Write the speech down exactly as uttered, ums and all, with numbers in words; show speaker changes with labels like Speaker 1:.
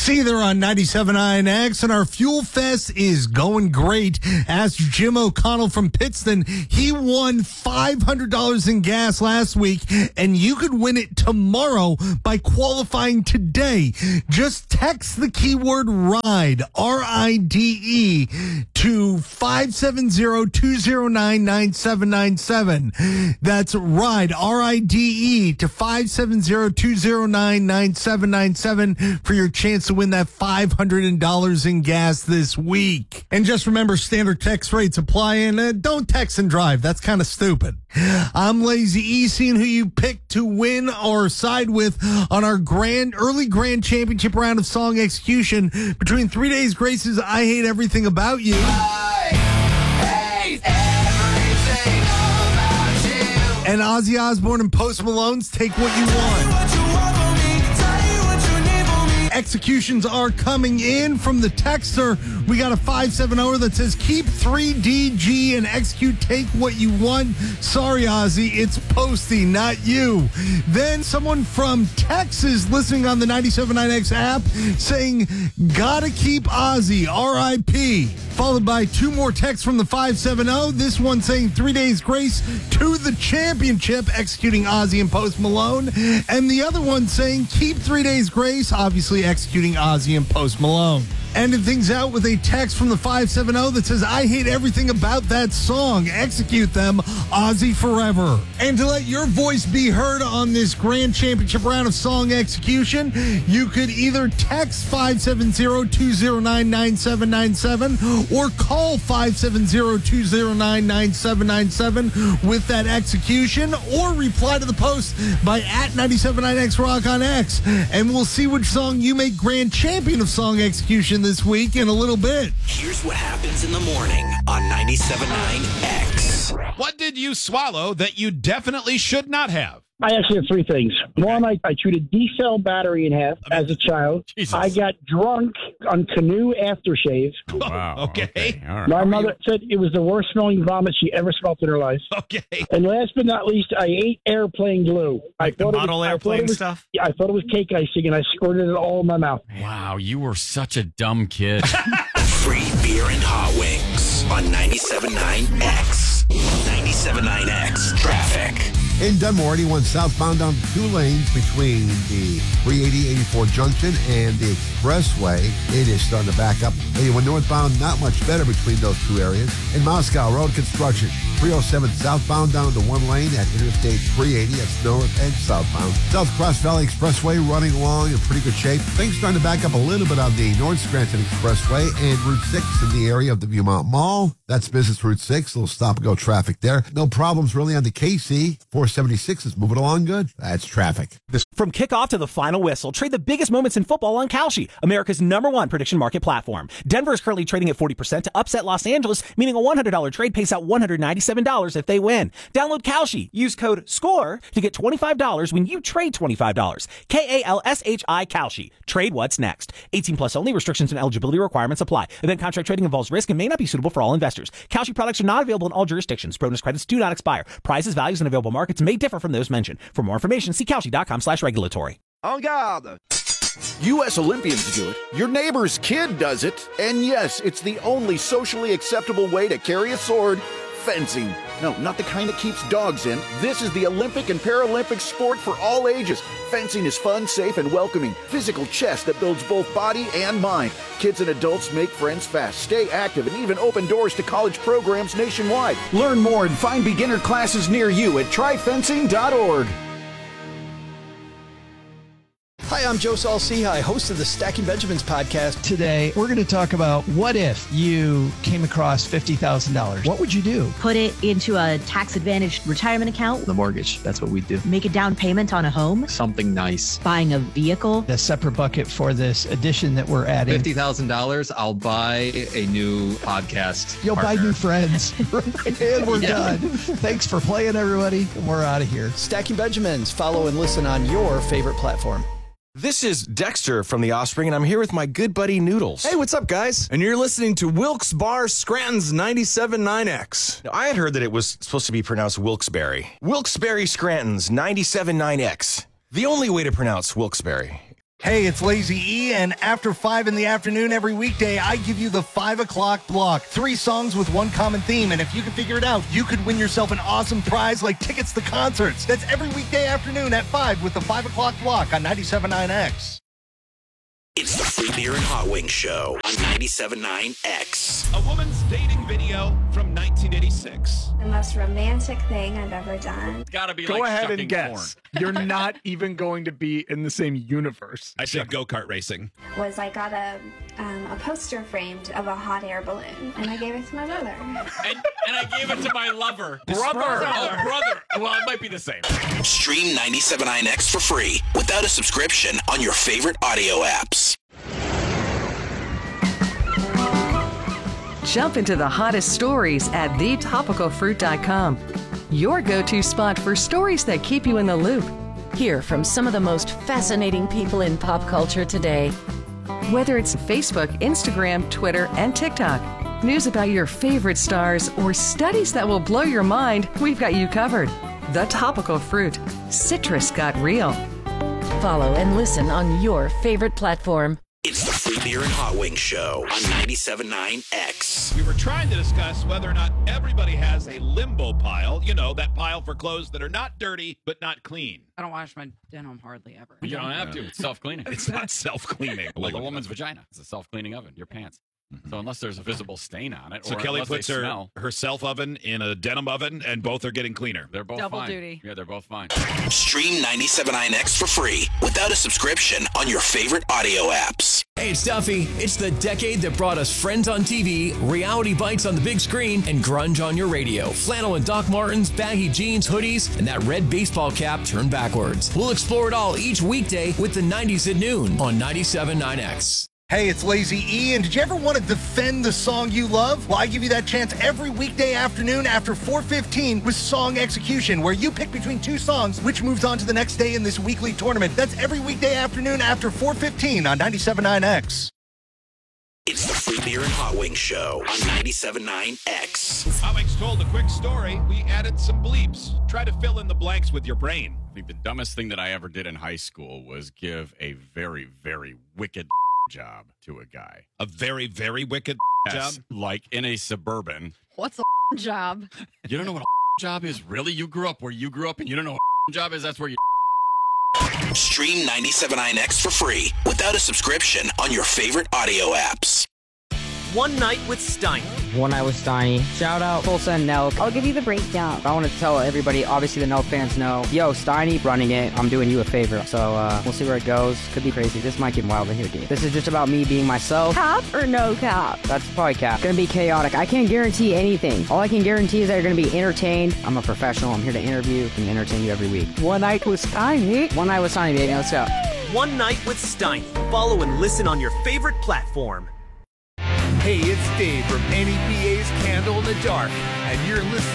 Speaker 1: Seether on ninety-seven point nine X, and our Fuel Fest is going great. Ask Jim O'Connell from Pittston. He won five hundred dollars in gas last week, and you could win it tomorrow by qualifying today. Just text the keyword RIDE, R I D E, to five seven zero, two zero nine, nine seven nine seven. That's RIDE, R I D E, to five seven zero, two zero nine, nine seven nine seven for your chance to win that five hundred dollars in gas this week. And just remember, standard text rates apply, and uh, don't text and drive. That's kind of stupid. I'm Lazy E, seeing who you pick to win or side with on our grand early grand championship round of song execution between Three Days Grace's I Hate Everything About You.
Speaker 2: I hate everything about you.
Speaker 1: And Ozzy Osbourne and Post Malone's Take What You Want. Executions are coming in from the texter. We got a five seven zero that says, keep three D G and execute Take What You Want. Sorry, Ozzy, it's Posty, not you. Then someone from Texas listening on the ninety-seven point nine X app saying, gotta keep Ozzy, R I P. Followed by two more texts from the five seven zero. This one saying Three Days Grace to the championship, executing Ozzy and Post Malone. And the other one saying keep Three Days Grace, obviously executing Ozzy and Post Malone. Ending things out with a text from the five seven zero that says, I hate everything about that song. Execute them, Ozzy forever. And to let your voice be heard on this grand championship round of song execution, you could either text five seven zero, two zero nine, nine seven nine seven or call five seven zero, two zero nine, nine seven nine seven with that execution, or reply to the post by at ninety-seven point nine X Rock on X. And we'll see which song you make grand champion of song execution this week in a little bit.
Speaker 3: Here's what happens in the morning on ninety-seven point nine X.
Speaker 4: What did you swallow that you definitely should not have?
Speaker 5: I actually have three things. One, I, I chewed a D-cell battery in half as a child.
Speaker 4: Jesus.
Speaker 5: I got drunk on Canoe aftershave.
Speaker 4: Wow. Okay. okay.
Speaker 6: All right.
Speaker 5: My mother said it was the worst smelling vomit she ever smelled in her life.
Speaker 4: Okay.
Speaker 5: And last but not least, I ate airplane glue. I
Speaker 6: Like the
Speaker 5: thought it was-
Speaker 6: model
Speaker 5: I thought
Speaker 6: airplane
Speaker 5: it was-
Speaker 6: stuff?
Speaker 5: Yeah, I thought it was cake icing, and I squirted it all in my mouth.
Speaker 6: Wow, you were such a dumb kid.
Speaker 3: Free beer and hot wings on ninety-seven point nine X. ninety-seven point nine X traffic.
Speaker 7: In Dunmore, eighty-one southbound down two lanes between the three eighty eighty-four junction and the expressway. It is starting to back up. eighty-one northbound, not much better between those two areas. In Moscow, road construction. three oh seven southbound down to one lane at Interstate three eighty. That's north and southbound. South Cross Valley Expressway running along in pretty good shape. Things starting to back up a little bit on the North Scranton Expressway and Route six in the area of the Viewmont Mall. That's business Route six. A little stop-and-go traffic there. No problems really on the K C. four seventy-six is moving along good. That's traffic.
Speaker 8: From kickoff to the final whistle, trade the biggest moments in football on Kalshi, America's number one prediction market platform. Denver is currently trading at forty percent to upset Los Angeles, meaning a one hundred dollars trade pays out one hundred ninety-seven dollars if they win. Download Kalshi. Use code SCORE to get twenty-five dollars when you trade twenty-five dollars. K A L S H I Kalshi. Trade what's next. eighteen plus only. Restrictions and eligibility requirements apply. Event contract trading involves risk and may not be suitable for all investors. Kalshi products are not available in all jurisdictions. Bonus credits do not expire. Prices, values, and available markets may differ from those mentioned. For more information, see Kalshi.com slash regulatory.
Speaker 9: En garde! U S Olympians do it. Your neighbor's kid does it. And yes, it's the only socially acceptable way to carry a sword. Fencing. No, not the kind that keeps dogs in. This is the Olympic and Paralympic sport for all ages. Fencing is fun, safe, and welcoming. Physical chess that builds both body and mind. Kids and adults make friends fast, stay active, and even open doors to college programs nationwide. Learn more and find beginner classes near you at try fencing dot org.
Speaker 10: Hi, I'm Joe Saul-Sehy, host of the Stacking Benjamins podcast. Today, we're going to talk about what if you came across fifty thousand dollars. What would you do?
Speaker 11: Put it into a tax-advantaged retirement account.
Speaker 10: The mortgage. That's what we do.
Speaker 11: Make a down payment on a home.
Speaker 10: Something nice.
Speaker 11: Buying a vehicle.
Speaker 10: A separate bucket for this addition that we're adding.
Speaker 12: fifty thousand dollars, I'll buy a new podcast
Speaker 10: You'll
Speaker 12: partner.
Speaker 10: buy new friends. And we're
Speaker 12: Yeah.
Speaker 10: done. Thanks for playing, everybody. We're out of here. Stacking Benjamins. Follow and listen on your favorite platform.
Speaker 13: This is Dexter from The Offspring, and I'm here with my good buddy Noodles.
Speaker 14: Hey, what's up, guys? And you're listening to Wilkes Bar Scranton's ninety-seven point nine X.
Speaker 13: Now, I had heard that it was supposed to be pronounced Wilkes-Barre. Wilkes-Barre Scranton's ninety-seven point nine X. The only way to pronounce Wilkes-Barre.
Speaker 1: Hey, it's Lazy E, and after five in the afternoon every weekday, I give you the five o'clock block. Three songs with one common theme, and if you can figure it out, you could win yourself an awesome prize like tickets to concerts. That's every weekday afternoon at five with the five o'clock block on ninety-seven point nine X.
Speaker 3: It's the Free Beer and Hot Wings Show on ninety-seven point nine X.
Speaker 4: A woman's dating video from nineteen eighty-six.
Speaker 15: The most romantic thing I've ever done.
Speaker 6: It's gotta be
Speaker 16: Go
Speaker 6: like
Speaker 16: ahead
Speaker 6: shucking
Speaker 16: and guess.
Speaker 6: corn.
Speaker 16: You're not even going to be in the same universe.
Speaker 4: I said go-kart racing.
Speaker 15: Was I got a um, a poster framed of a hot air balloon, and I gave it to my brother.
Speaker 6: And, and I gave it to my lover.
Speaker 16: Brother.
Speaker 6: Oh, brother. Well, it might be the same.
Speaker 3: Stream ninety-seven point nine X for free without a subscription on your favorite audio apps.
Speaker 17: Jump into the hottest stories at the topical fruit dot com. Your go-to spot for stories that keep you in the loop.
Speaker 18: Hear from some of the most fascinating people in pop culture today.
Speaker 17: Whether it's Facebook, Instagram, Twitter, and TikTok, news about your favorite stars, or studies that will blow your mind, we've got you covered. The Topical Fruit. Citrus got real.
Speaker 18: Follow and listen on your favorite platform.
Speaker 3: It's the Free Beer and Hot Wings Show on ninety-seven point nine X.
Speaker 4: We were trying to discuss whether or not everybody has a limbo pile. You know, that pile for clothes that are not dirty, but not clean.
Speaker 19: I don't wash my denim hardly ever.
Speaker 6: You don't have to. It's self-cleaning.
Speaker 4: It's not self-cleaning.
Speaker 6: Like a woman's vagina. It's a self-cleaning oven. Your pants. Mm-hmm. So unless there's a visible stain on it,
Speaker 4: So
Speaker 6: or
Speaker 4: Kelly
Speaker 6: unless
Speaker 4: puts
Speaker 6: they
Speaker 4: her,
Speaker 6: smell,
Speaker 4: her self oven in a denim oven, and both are getting cleaner.
Speaker 6: they're both
Speaker 19: Double
Speaker 6: fine.
Speaker 19: duty.
Speaker 6: Yeah, they're both fine.
Speaker 3: Stream ninety-seven point nine X for free without a subscription on your favorite audio apps.
Speaker 20: Hey, it's Duffy. It's the decade that brought us Friends on T V, reality bites on the big screen, and grunge on your radio. Flannel and Doc Martens, baggy jeans, hoodies, and that red baseball cap turned backwards. We'll explore it all each weekday with the nineties at noon on ninety-seven point nine X.
Speaker 1: Hey, it's Lazy E, and did you ever want to defend the song you love? Well, I give you that chance every weekday afternoon after four fifteen with Song Execution, where you pick between two songs, which moves on to the next day in this weekly tournament. That's every weekday afternoon after four fifteen on ninety-seven point nine X.
Speaker 3: It's the Free Beer and Hot Wings Show on ninety-seven point nine X.
Speaker 4: Hot Wings told a quick story. We added some bleeps. Try to fill in the blanks with your brain.
Speaker 6: I think the dumbest thing that I ever did in high school was give a very, very wicked job to a guy.
Speaker 4: A very, very wicked
Speaker 6: Yes,
Speaker 4: job?
Speaker 6: like in a Suburban.
Speaker 19: What's a job?
Speaker 6: You don't know what a job is? Really? You grew up where you grew up and you don't know what a job is? That's where you...
Speaker 3: Stream ninety-seven point nine X for free without a subscription on your favorite audio apps.
Speaker 21: One Night with Steiny.
Speaker 22: One Night with Steiny. Shout out Tulsa and Nelk. I'll give you the breakdown. I want to tell everybody, obviously the Nelk fans know, yo, Steiny running it. I'm doing you a favor. So uh, we'll see where it goes. Could be crazy. This might get wild in here, dude. This is just about me being myself.
Speaker 23: Cap or no cap?
Speaker 22: That's probably cap. It's gonna be chaotic. I can't guarantee anything. All I can guarantee is that you're gonna be entertained. I'm a professional. I'm here to interview and entertain you every week. One Night with Steiny. One Night with Steiny, baby. Let's go.
Speaker 21: One Night with Steiny. Follow and listen on your favorite platform.
Speaker 24: Hey, it's Dave from N E P A's Candle in the Dark, and you're listening